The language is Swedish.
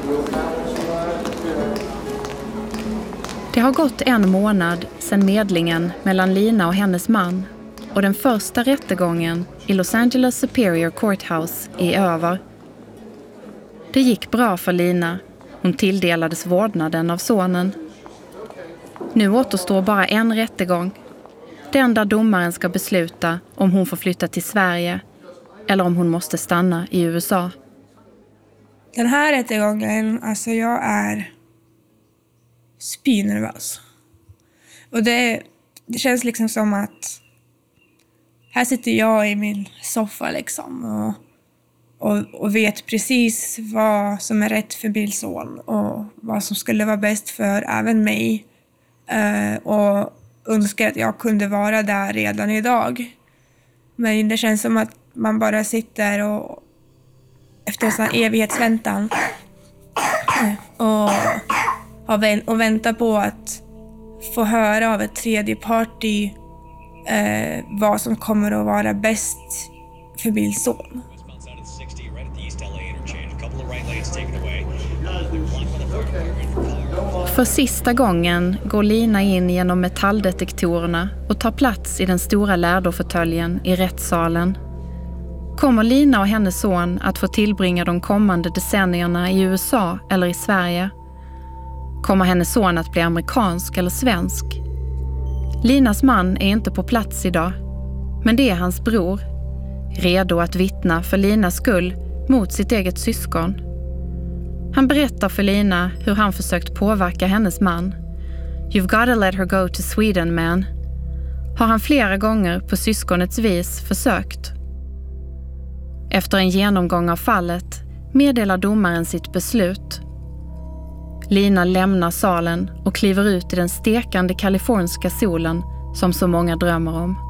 Det har gått 1 månad sedan medlingen mellan Lina och hennes man och den första rättegången i Los Angeles Superior Courthouse är över. Det gick bra för Lina. Hon tilldelades vårdnaden av sonen. Nu återstår bara en rättegång. Den där domaren ska besluta om hon får flytta till Sverige eller om hon måste stanna i USA. Den här rättegången, alltså jag är spynervös. Och det känns liksom som att här sitter jag i min soffa liksom och vet precis vad som är rätt för min son och vad som skulle vara bäst för även mig. Och önskar att jag kunde vara där redan idag. Men det känns som att man bara sitter och efter en sån här evighetsväntan och väntar på att få höra av ett tredje parti vad som kommer att vara bäst för min son. För sista gången går Lina in genom metalldetektorerna och tar plats i den stora lärdofåtöljen i rättssalen. Kommer Lina och hennes son att få tillbringa de kommande decennierna i USA eller i Sverige? Kommer hennes son att bli amerikansk eller svensk? Linas man är inte på plats idag, men det är hans bror, redo att vittna för Linas skull mot sitt eget syskon. Han berättar för Lina hur han försökt påverka hennes man. You've gotta let her go to Sweden, man. Har han flera gånger på syskonets vis försökt. Efter en genomgång av fallet meddelar domaren sitt beslut. Lina lämnar salen och kliver ut i den stekande kaliforniska solen som så många drömmer om.